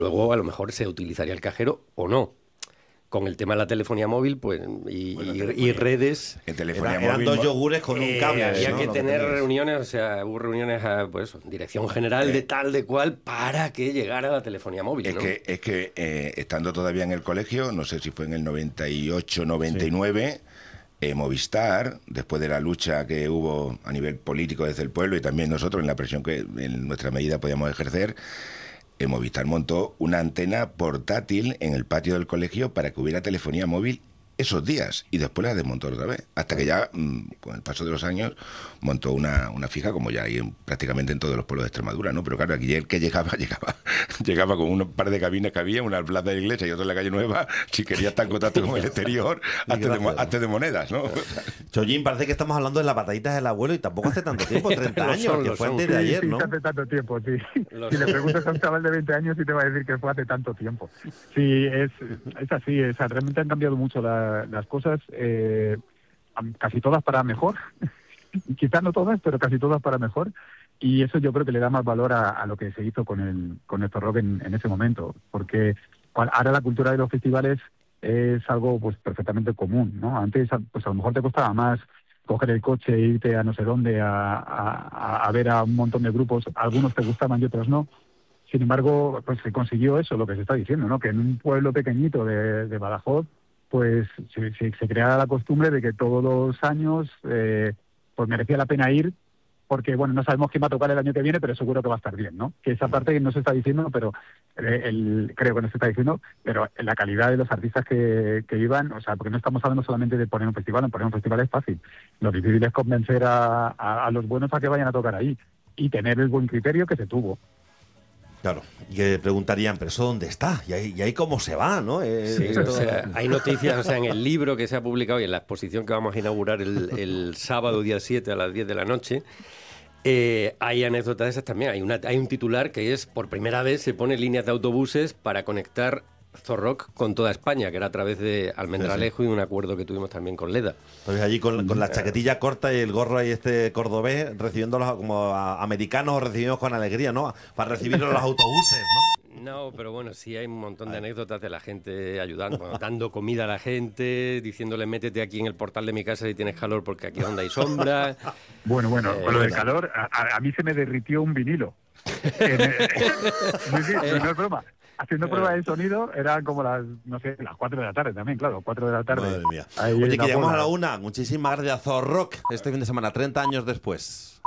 Luego a lo mejor se utilizaría el cajero o no. Con el tema de la telefonía móvil, pues, y redes. En telefonía Eran móvil. dos yogures con un cable. Había ¿no? que Lo tener tenías. reuniones, o sea, hubo reuniones a, pues, dirección general de tal, de cual, para que llegara la telefonía móvil, Es ¿no? que estando todavía en el colegio, no sé si fue en el 98, 99, Movistar, después de la lucha que hubo a nivel político desde el pueblo y también nosotros en la presión que en nuestra medida podíamos ejercer, Movistar montó una antena portátil en el patio del colegio para que hubiera telefonía móvil esos días y después la desmontó otra vez, hasta que ya, con el paso de los años, montó una fija como ya hay prácticamente en todos los pueblos de Extremadura, ¿no? Pero claro, aquí el que llegaba con un par de cabinas que había, una en Plaza de la Iglesia y otra en la Calle Nueva, si quería estar en contacto con el exterior, hazte de monedas, ¿no? Chollín, parece que estamos hablando de las batallitas del abuelo y tampoco hace tanto tiempo, 30 Lo años, son, que lo fue son. antes de ayer, Sí, ¿no? sí, hace tanto tiempo, sí. Lo Si le sé. preguntas a un chaval de 20 años, sí te va a decir que fue hace tanto tiempo. Sí, es así, o sea, realmente han cambiado mucho las cosas, casi todas para mejor, quizás no todas, pero casi todas para mejor, y eso yo creo que le da más valor a lo que se hizo con el rock en ese momento, porque ahora la cultura de los festivales es algo pues perfectamente común, ¿no? Antes pues a lo mejor te costaba más coger el coche e irte a no sé dónde a ver a un montón de grupos, algunos te gustaban y otros no. Sin embargo, pues se consiguió eso, lo que se está diciendo, ¿no? Que en un pueblo pequeñito de Badajoz, pues se crea la costumbre de que todos los años pues merecía la pena ir, porque, bueno, no sabemos quién va a tocar el año que viene, pero seguro que va a estar bien, ¿no? Que esa parte no se está diciendo, pero creo que no se está diciendo, pero la calidad de los artistas que iban, o sea, porque no estamos hablando solamente de poner un festival, poner un festival es fácil. Lo difícil es convencer a los buenos a que vayan a tocar ahí y tener el buen criterio que se tuvo. Claro, y que preguntarían, ¿pero eso dónde está? ¿Y ahí cómo se va, no? Sí, o sea, hay noticias, o sea, en el libro que se ha publicado y en la exposición que vamos a inaugurar el sábado día 7 a las 10 de la noche, hay anécdotas esas también. Hay un titular que es, por primera vez se pone líneas de autobuses para conectar Zorrock con toda España, que era a través de Almendralejo y un acuerdo que tuvimos también con Leda. Entonces allí con la chaquetilla corta y el gorro ahí cordobés, recibiéndolos como americanos, recibidos con alegría, ¿no? Para recibirlos en los autobuses, ¿no? No, pero bueno, sí hay un montón de anécdotas de la gente ayudando, bueno, dando comida a la gente, diciéndole métete aquí en el portal de mi casa si tienes calor porque aquí es donde hay sombra. Bueno, con lo del calor, a mí se me derritió un vinilo. Sí, no es broma. Haciendo pruebas de sonido, eran como las 4 de la tarde también, claro, 4 de la tarde. Madre mía. Ahí Oye, en que llegamos a bola. la 1. Muchísimas gracias, Zorrock. Este fin de semana, 30 años después.